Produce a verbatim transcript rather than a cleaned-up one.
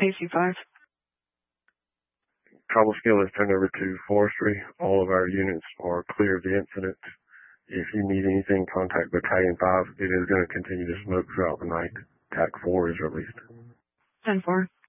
A C five. Trouble skill is turned over to forestry. All of our units are clear of the incident. If you need anything, contact Battalion five. It is going to continue to smoke throughout the night. T A C four is released. ten four.